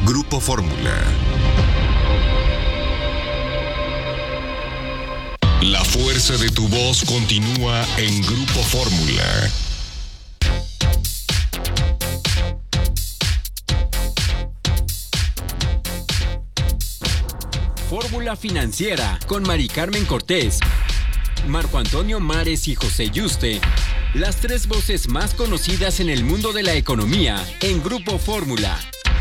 Grupo Fórmula. La fuerza de tu voz continúa en Grupo Fórmula. Fórmula Financiera con Mari Carmen Cortés, Marco Antonio Mares y José Yuste. Las tres voces más conocidas en el mundo de la economía en Grupo Fórmula.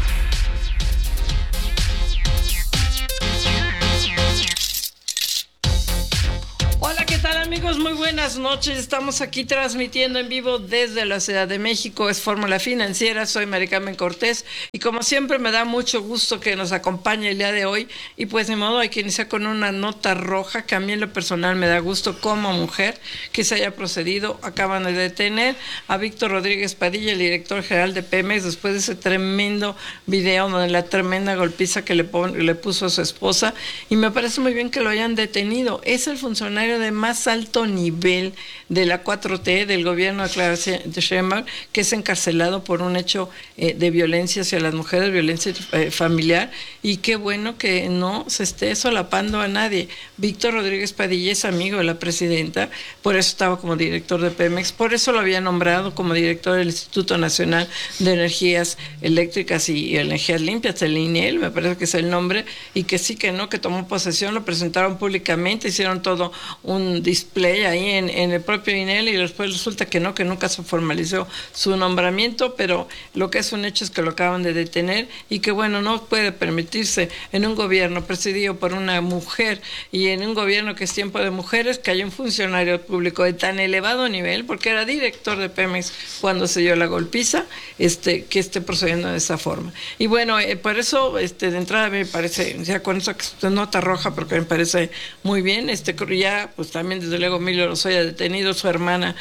Hola, ¿qué tal, amigos? Muy buenas noches. Estamos aquí transmitiendo en vivo desde la Ciudad de México. Es Fórmula Financiera. Soy Mari Carmen Cortés y como siempre me da mucho gusto que nos acompañe el día de hoy. Y pues de modo hay que iniciar con una nota roja que a mí en lo personal me da gusto como mujer que se haya procedido. Acaban de detener a Víctor Rodríguez Padilla, el director general de Pemex, después de ese tremendo video donde la tremenda golpiza que le puso a su esposa. Y me parece muy bien que lo hayan detenido. Es el funcionario de más alto nivel de la 4T, del gobierno de Clara Sheinbaum, que es encarcelado por un hecho de violencia hacia las mujeres, violencia familiar, y qué bueno que no se esté solapando a nadie. Víctor Rodríguez Padilla es amigo de la presidenta, por eso estaba como director de Pemex, por eso lo había nombrado como director del Instituto Nacional de Energías Eléctricas y Energías Limpias, el INEL, me parece que es el nombre, y que sí que no, que tomó posesión, lo presentaron públicamente, hicieron todo un display ahí en el propio INEL, y después resulta que no, que nunca se formalizó su nombramiento, pero lo que es un hecho es que lo acaban de detener y que bueno, no puede permitirse en un gobierno presidido por una mujer y en un gobierno que es tiempo de mujeres que haya un funcionario público de tan elevado nivel, porque era director de Pemex cuando se dio la golpiza, que esté procediendo de esa forma. Y bueno, por eso de entrada me parece, ya con eso que nota roja, porque me parece muy bien, ya pues también desde luego Emilio Lozoya detenido, su hermana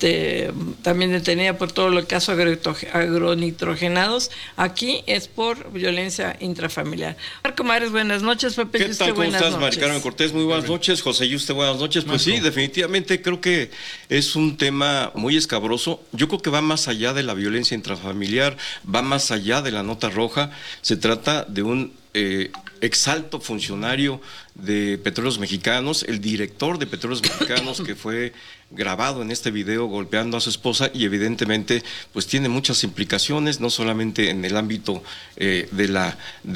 también detenida por todo el caso agronitrogenados. Aquí es por violencia intrafamiliar. Marco Mares, buenas noches. Pepe ¿Qué Yuste, tal? ¿Cómo buenas estás, noches. Mari Carmen Cortés? Muy buenas noches. José Yuste, buenas noches. Pues sí, definitivamente creo que es un tema muy escabroso. Yo creo que va más allá de la violencia intrafamiliar, va más allá de la nota roja. Se trata de un exalto funcionario de Petróleos Mexicanos, el director de Petróleos Mexicanos que fue grabado en este video golpeando a su esposa, y evidentemente pues tiene muchas implicaciones, no solamente en el ámbito en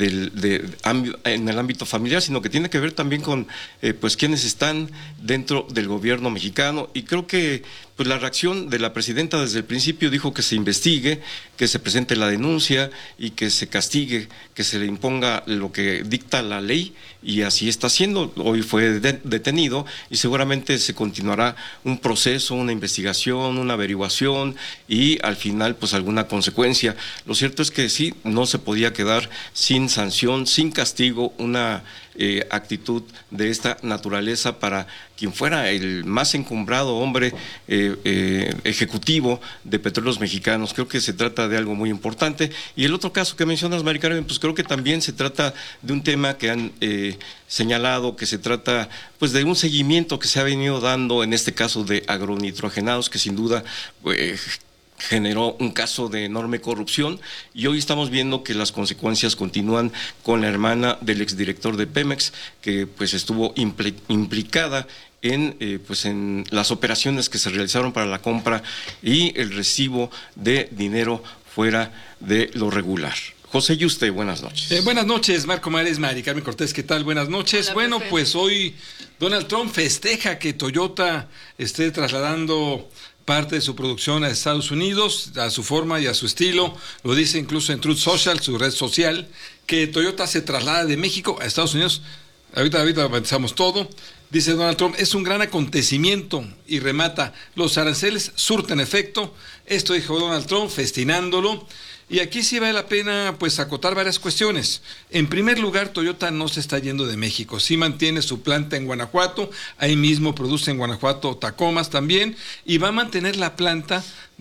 el ámbito familiar, sino que tiene que ver también con pues quienes están dentro del gobierno mexicano. Y creo que pues la reacción de la presidenta desde el principio dijo que se investigue, que se presente la denuncia y que se castigue, que se le imponga lo que dicta la ley, y así está haciendo. Hoy fue detenido y seguramente se continuará un proceso, una investigación, una averiguación y al final pues alguna consecuencia. Lo cierto es que sí, no se podía quedar sin sanción, sin castigo, una actitud de esta naturaleza para quien fuera el más encumbrado hombre ejecutivo de Petróleos Mexicanos. Creo que se trata de algo muy importante. Y el otro caso que mencionas, Mari Carmen, pues creo que también se trata de un tema que han señalado, que se trata pues de un seguimiento que se ha venido dando en este caso de agronitrogenados, que sin duda generó un caso de enorme corrupción, y hoy estamos viendo que las consecuencias continúan con la hermana del exdirector de Pemex, que pues estuvo implicada en las operaciones que se realizaron para la compra y el recibo de dinero fuera de lo regular. José Yuste, buenas noches. Buenas noches, Marco Mares, Mari Carmen Cortés, ¿qué tal? Buenas noches. Hola, bueno, Pepe. pues hoy Donald Trump festeja que Toyota esté trasladando parte de su producción a Estados Unidos, a su forma y a su estilo. Lo dice incluso en Truth Social, su red social, que Toyota se traslada de México a Estados Unidos. Ahorita avanzamos todo. Dice Donald Trump, es un gran acontecimiento, y remata, los aranceles surten efecto. Esto dijo Donald Trump, festinándolo. Y aquí sí vale la pena pues acotar varias cuestiones. En primer lugar, Toyota no se está yendo de México, sí mantiene su planta en Guanajuato, ahí mismo produce en Guanajuato Tacomas también, y va a mantener la planta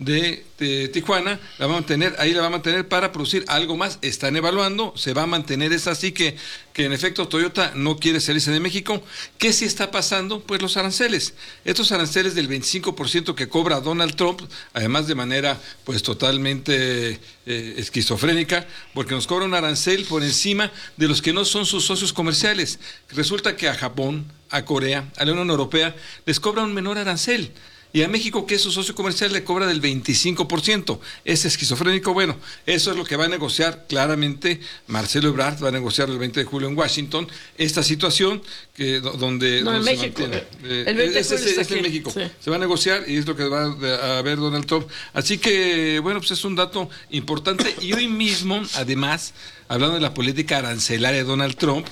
de Tijuana, la va a mantener, ahí la va a mantener para producir algo más. Están evaluando, se va a mantener. Es así que en efecto Toyota no quiere salirse de México. ¿Qué sí está pasando? Pues los aranceles. Estos aranceles del 25% que cobra Donald Trump, además de manera pues totalmente esquizofrénica, porque nos cobra un arancel por encima de los que no son sus socios comerciales. Resulta que a Japón, a Corea, a la Unión Europea les cobra un menor arancel. Y a México, que es su socio comercial, le cobra del 25%. Es esquizofrénico. Bueno, eso es lo que va a negociar claramente Marcelo Ebrard, va a negociar el 20 de julio en Washington, esta situación donde en México. El 20 de julio es en México. Sí. Se va a negociar y es lo que va a ver Donald Trump. Así que, bueno, pues es un dato importante. Y hoy mismo, además, hablando de la política arancelaria de Donald Trump,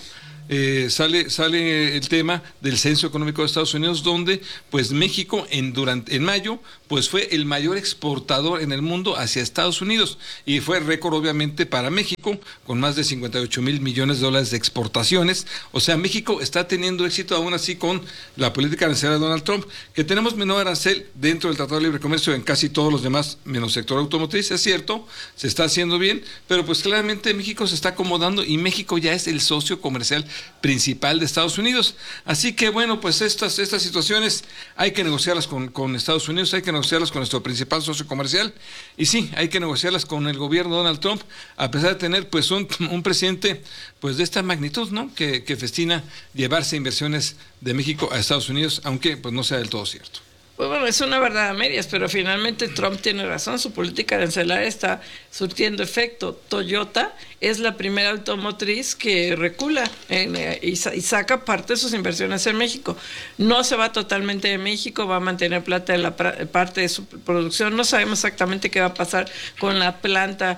sale el tema del Censo Económico de Estados Unidos, donde pues México en mayo pues fue el mayor exportador en el mundo hacia Estados Unidos, y fue récord obviamente para México, con más de 58,000 millones de dólares de exportaciones. O sea, México está teniendo éxito aún así con la política arancelaria de Donald Trump, que tenemos menor arancel dentro del Tratado de Libre Comercio en casi todos los demás, menos sector automotriz, es cierto, se está haciendo bien, pero pues claramente México se está acomodando y México ya es el socio comercial principal de Estados Unidos. Así que bueno, pues estas situaciones hay que negociarlas con Estados Unidos, hay que negociarlas con nuestro principal socio comercial, y sí, hay que negociarlas con el gobierno de Donald Trump, a pesar de tener pues un presidente pues de esta magnitud, ¿no? Que festina llevarse inversiones de México a Estados Unidos, aunque pues no sea del todo cierto. Pues bueno, es una verdad a medias, pero finalmente Trump tiene razón, su política arancelaria está surtiendo efecto. Toyota es la primera automotriz que recula y saca parte de sus inversiones en México. No se va totalmente de México, va a mantener parte de su producción. No sabemos exactamente qué va a pasar con la planta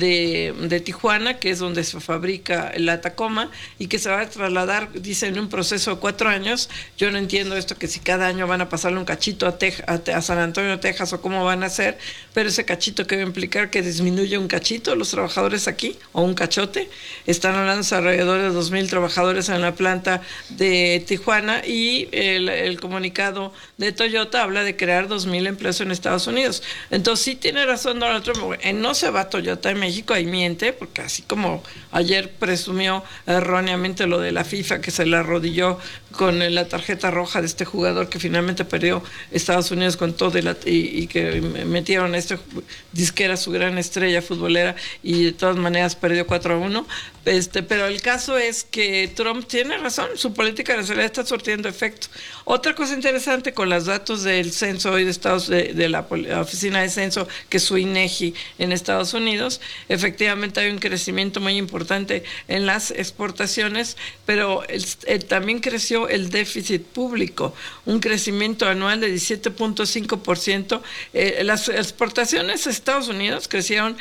de Tijuana, que es donde se fabrica la Tacoma, y que se va a trasladar, dicen, en un proceso de 4 años. Yo no entiendo esto, que si cada año van a pasarle un cachito a San Antonio, Texas, o cómo van a hacer, pero ese cachito que va a implicar que disminuye un cachito los trabajadores aquí, o un cachote. Están hablando de alrededor de 2,000 trabajadores en la planta de Tijuana, y el comunicado de Toyota habla de crear 2,000 empleos en Estados Unidos. Entonces sí tiene razón Donald Trump, no se va Toyota en México, ahí miente, porque así como ayer presumió erróneamente lo de la FIFA, que se le arrodilló con la tarjeta roja de este jugador que finalmente perdió Estados Unidos con todo y que metieron a que era su gran estrella futbolera, y de todas maneras perdió 4-1. Pero el caso es que Trump tiene razón, su política arancelaria está surtiendo efecto. Otra cosa interesante con los datos del censo hoy de la oficina de censo, que es su INEGI en Estados Unidos, efectivamente hay un crecimiento muy importante en las exportaciones, pero también creció el déficit público, un crecimiento anual de 17.5%. Las exportaciones a Estados Unidos crecieron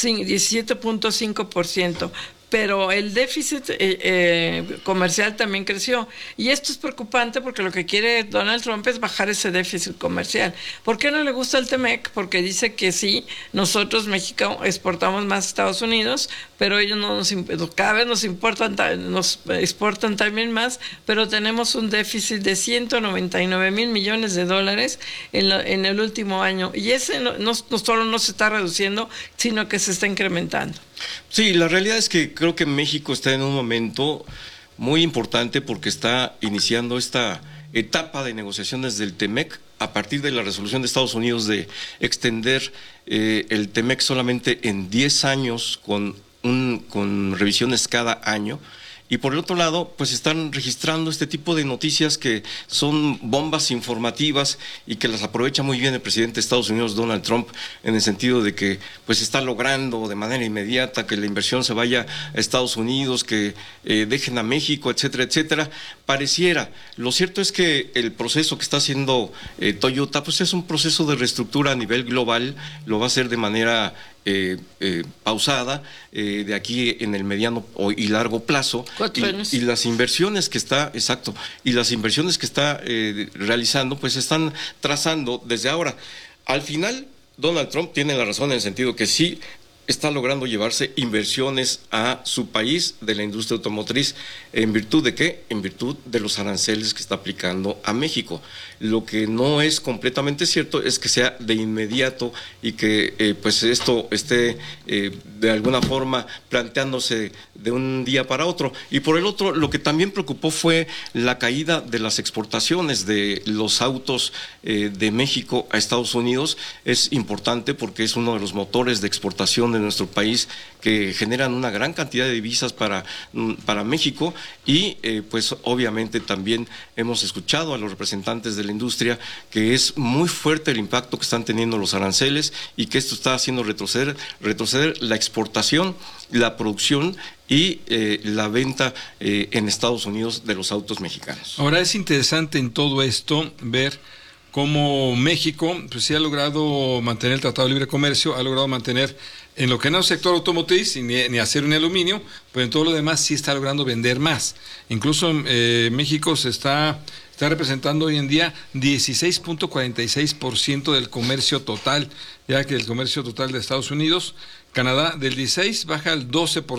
17.5%. Pero el déficit comercial también creció. Y esto es preocupante porque lo que quiere Donald Trump es bajar ese déficit comercial. ¿Por qué no le gusta el TEMEC? Porque dice que sí, nosotros, México, exportamos más a Estados Unidos, pero ellos cada vez nos exportan también más, pero tenemos un déficit de 199,000 millones de dólares en el último año. Y ese no solo no se está reduciendo, sino que se está incrementando. Sí, la realidad es que creo que México está en un momento muy importante porque está iniciando esta etapa de negociaciones del TEMEC a partir de la resolución de Estados Unidos de extender el TEMEC solamente en 10 años con revisiones cada año. Y por el otro lado, pues están registrando este tipo de noticias que son bombas informativas y que las aprovecha muy bien el presidente de Estados Unidos, Donald Trump, en el sentido de que pues está logrando de manera inmediata que la inversión se vaya a Estados Unidos, que dejen a México, etcétera, etcétera. Pareciera. Lo cierto es que el proceso que está haciendo Toyota, pues es un proceso de reestructura a nivel global, lo va a hacer de manera pausada, de aquí en el mediano y largo plazo, 4 años. Y las inversiones que está, exacto, y las inversiones que está realizando, pues están trazando desde ahora. Al final, Donald Trump tiene la razón en el sentido que sí está logrando llevarse inversiones a su país de la industria automotriz. ¿En virtud de qué? En virtud de los aranceles que está aplicando a México. Lo que no es completamente cierto es que sea de inmediato y que pues esto esté de alguna forma planteándose de un día para otro. Y por el otro, lo que también preocupó fue la caída de las exportaciones de los autos de México a Estados Unidos. Es importante porque es uno de los motores de exportación de nuestro país que generan una gran cantidad de divisas para México y pues obviamente también hemos escuchado a los representantes de la industria que es muy fuerte el impacto que están teniendo los aranceles y que esto está haciendo retroceder la exportación, la producción y la venta en Estados Unidos de los autos mexicanos. Ahora es interesante en todo esto ver cómo México pues sí ha logrado mantener el Tratado de Libre Comercio, ha logrado mantener en lo que no es sector automotriz, ni acero ni aluminio, pero en todo lo demás sí está logrando vender más. Incluso México se está representando hoy en día 16.46% del comercio total, ya que el comercio total de Estados Unidos, Canadá del 16 baja al 12%.